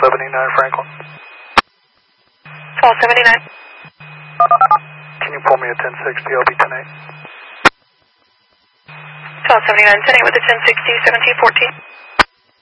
1279 Franklin. 1279. Can you pull me a 1060 LB 10-8? 1279, 10-8 with a 1060, 1714.